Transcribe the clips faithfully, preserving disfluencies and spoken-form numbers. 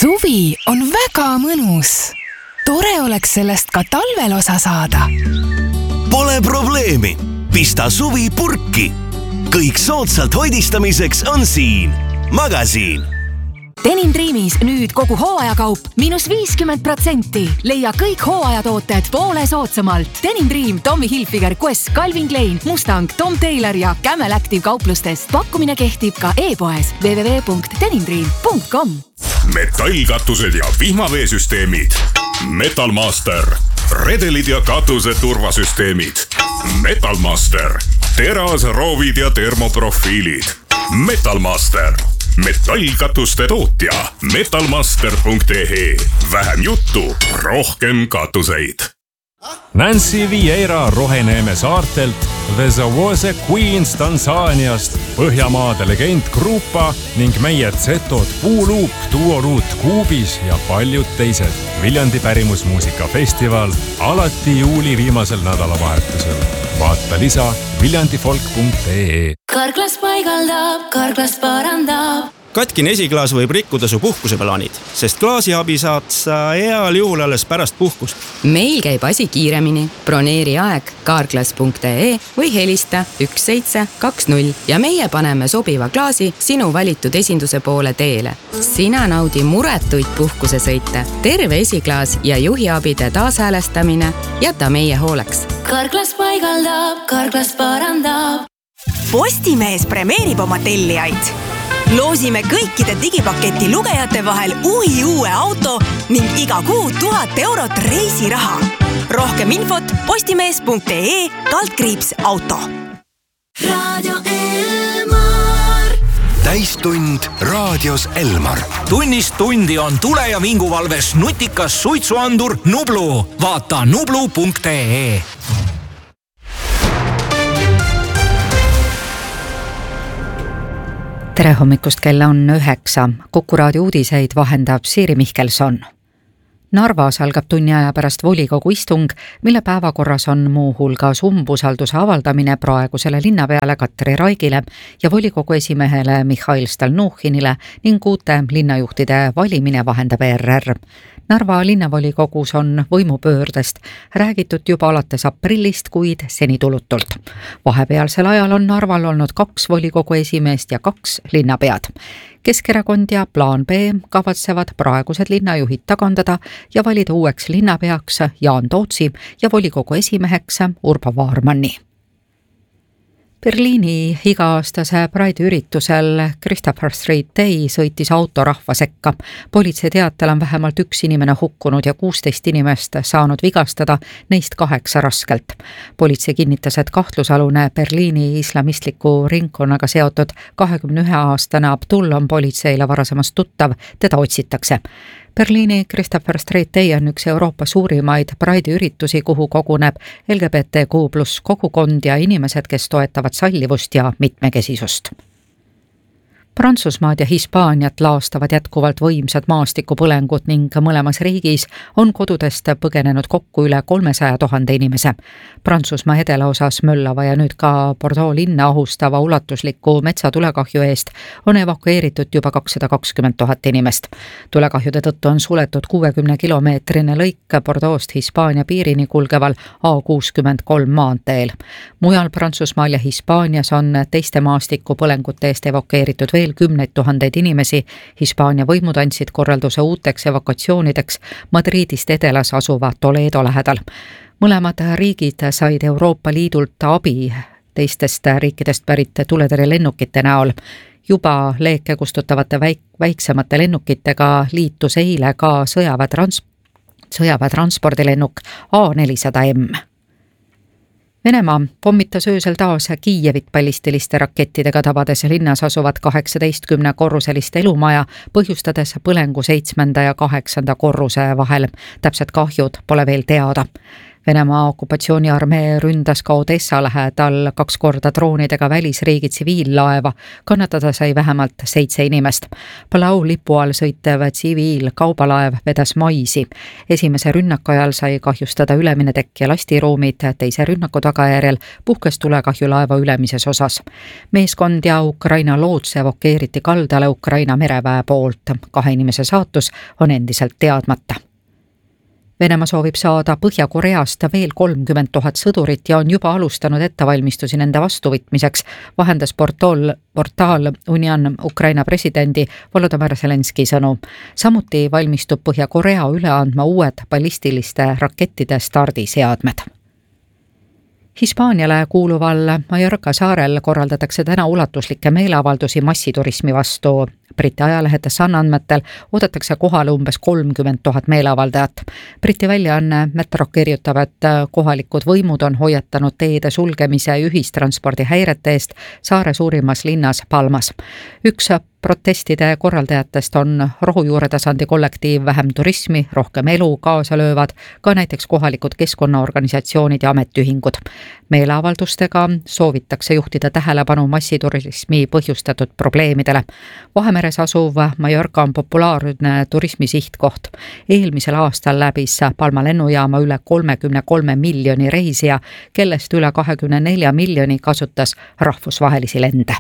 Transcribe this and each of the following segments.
Suvi on väga mõnus. Tore oleks sellest ka talvel osa saada. Pole probleemi. Pista suvi purki. Kõik soodsalt hoidistamiseks on siin. Magasiin. Denim Dreamis nüüd kogu hooajakaup miinus viiskümmend protsenti. Leia kõik hooajatooted poole soodsamalt. Denim Dream, Tommy Hilfiger, Quest, Calvin Klein, Mustang, Tom Taylor ja Camel Active kauplustest. Pakkumine kehtib ka e-poes w w w punkt denim dream punkt com. Metallkatused ja vihmaveesüsteemid. Metalmaster. Redelid ja katuse turvasüsteemid. Metalmaster. Teras, roovid ja termoprofiilid. Metalmaster. Metallkatuste tootja metalmaster punkt e e. Vähem juttu, rohkem katuseid. Nancy Vieira Roheneeme saartelt, The Zawose Queens Tansaaniast, Põhjamaade legend Grupa ning meie Zetod Puuluup, Duoruut Kuubis ja paljud teised. Viljandi pärimusmuusikafestival alati juuli viimasel nädalavahetusel. Vaata lisa viljandifolk punkt e e. Karklas paigaldab, karklas parandab. Katkine esiklaas võib rikkuda su puhkuseplaanid, sest klaasiabi saad sa heal juhul alles pärast puhkust. Meil käib asi kiiremini. Broneeri aeg karklas punkt e e või helista üks seitse kaks null ja meie paneme sobiva klaasi sinu valitud esinduse poole teele. Sina naudi muretuid puhkusesõite. Terve esiklaas ja juhiabide taashäälestamine jäta meie hooleks. Karklas paigaldab, karklas parandab. Postimees premeerib oma tellijaid. Loosime kõikide digipaketi lugejate vahel uhi uue auto ning iga kuu tuhat eurot reisiraha. Rohkem infot postimees punkt e e kaldkriips auto. Radio Elmar. Täistund raadios Elmar. Tunnist tundi on tule- ja vinguvalves nutikas suitsuandur Nublu. Vaata nublu punkt e e. Tere hommikust, kella on üheksa. Kuku raadio uudiseid vahendab Siiri Mihkelson. Narvas algab tunni aja pärast volikogu istung, mille päevakorras on muu hulgas umbusalduse avaldamine praegusele linnapeale Katri Raigile ja volikogu esimehele Mihhail Stalnuhhinile ning uute linnajuhtide valimine vahendab E R R. Narva linnavolikogus on võimupöördest räägitud juba alates aprillist, kuid seni tulutult. Vahepealsel ajal on Narval olnud kaks volikogu esimeest ja kaks linnapead. Keskerakond ja Plaan B kavatsevad praegused linnajuhid tagandada ja valida uueks linnapeaks Jaan Tootsi ja volikogu esimeheks Urbo Vaarmanni. Berliini iga-aastase Pride üritusel Christopher Street Day sõitis auto rahva sekka. Politsei teatel on vähemalt üks inimene hukkunud ja kuusteist inimest saanud vigastada, neist kaheksa raskelt. Politsei kinnitas, et kahtlusalune Berliini islamistliku ringkonnaga seotud kahekümne ühe aastane Abdul on politseile varasemast tuttav, teda otsitakse. Berliini Christopher Street Day on üks Euroopa suurimaid Pride üritusi, kuhu koguneb L G B T Q plus kogukond ja inimesed, kes toetavad sallivust ja mitmekesisust. Prantsusmaad ja Hispaaniat laastavad jätkuvalt võimsad maastikupõlengud ning mõlemas riigis on kodudest põgenenud kokku üle kolmesaja tuhande inimese. Prantsusmaa edelaosas möllava ja nüüd ka Bordeaux linna ohustava ulatusliku metsatulekahju eest on evakueeritud juba kakssada kakskümmend tuhat inimest. Tulekahjude tõttu on suletud kuuekümne kilomeetrine lõik Bordeauxst Hispaania piirini kulgeval A kuuskümmend kolm maanteel. Mujal Prantsusmaal ja Hispaanias on teiste maastikupõlengute eest evakueeritud veel kümneid tuhandeid inimesi. Hispaania võimud andsid korralduse uuteks evakuatsioonideks Madridist edelas asuva Toledo lähedal. Mõlemad riigid said Euroopa Liidult abi teistest riikidest pärit tuletõrjelennukite näol. Juba leeke kustutavate väik- väiksemate lennukitega liitus eile ka sõjaväetrans- sõjaväetranspordilennuk A nelisada M. Venemaa pommitas öösel taas Kiievit ballistiliste rakettidega tabades linnas asuvat kaheksateistkümne korruselist elumaja, põhjustades põlengu seitsmenda ja kaheksanda korruse vahel. Täpsed kahjud pole veel teada. Venemaa okupatsiooniarmee ründas ka Odessa lähedal kaks korda droonidega välisriigi tsiviillaeva, kannatada sai vähemalt seitse inimest. Palau lipu all sõitev tsiviilkaubalaev vedas maisi. Esimese rünnaku ajal sai kahjustada ülemine tekk ja lastiruumid, teise rünnaku tagajärjel puhkes tulekahju laeva ülemises osas. Meeskond ja Ukraina loots evakueeriti kaldale Ukraina mereväe poolt. Kahe inimese saatus on endiselt teadmata. Venemaa soovib saada Põhja-Koreast veel kolmkümmend tuhat sõdurit ja on juba alustanud ettevalmistusi nende vastuvõtmiseks, vahendas portaal, portaal Union Ukraina presidendi Volodymyr Zelenski sõnu. Samuti valmistub Põhja-Korea üle andma uued ballistiliste rakettide stardiseadmed. Hispaaniale kuuluval Mallorca saarel korraldatakse täna ulatuslikke meeleavaldusi massiturismi vastu. Briti ajalehete Sun andmetel oodatakse kohale umbes kolmkümmend tuhat meeleavaldajat. Briti väljaanne Metro kirjutab, et kohalikud võimud on hoiatanud teede sulgemise ja ühistranspordi häirete eest saare suurimas linnas Palmas. Üks protestide korraldajatest on rohujuuretasandi kollektiiv Vähem turismi, rohkem elu kaasa löövad, ka näiteks kohalikud keskkonnaorganisatsioonid ja ametiühingud. Meeleavaldustega soovitakse juhtida tähelepanu massiturismi põhjustatud probleemidele. Vahemeres asuv Mallorca on populaarne turismisihtkoht. Eelmisel aastal läbis Palma lennujaama üle kolmekümne kolme miljoni reisija, kellest üle kahekümne nelja miljoni kasutas rahvusvahelisi lende.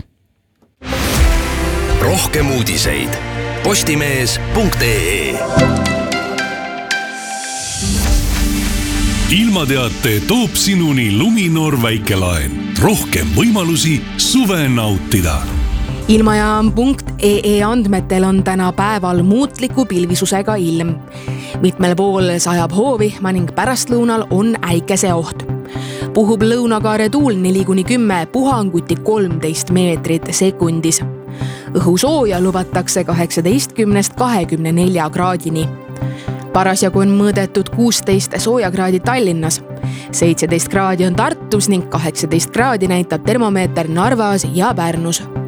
Rohkem uudiseid postimees punkt ee. Ilmateate toob sinuni Luminor väikelaen. Rohkem võimalusi suve nautida. Ilmajaam punkt ee andmetel on täna päeval muutliku pilvisusega ilm. Mitmel pool sajab hoovihma ning pärastlõunal on äikese oht. Puhub lõunakaare tuul neli kuni kümme, puhanguti kolmteist meetrit sekundis. Õhusooja lubatakse kaheksateistkümnest kahekümne nelja kraadini. Parasjagu on mõõdetud kuusteist soojakraadi Tallinnas. seitseteist kraadi on Tartus ning kaheksateist kraadi näitab termomeeter Narvas ja Pärnus.